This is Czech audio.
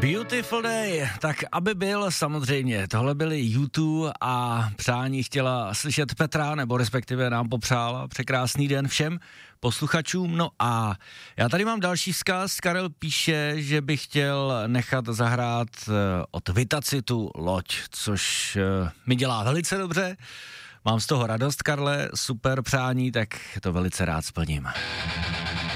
Beautiful day, tak aby byl samozřejmě, tohle byly YouTube a přání chtěla slyšet Petra, nebo respektive nám popřála překrásný den všem posluchačům. No a já tady mám další vzkaz, Karel píše, že by chtěl nechat zahrát od Vitacitu Loď, což mi dělá velice dobře. Mám z toho radost, Karle, super přání, tak to velice rád splním.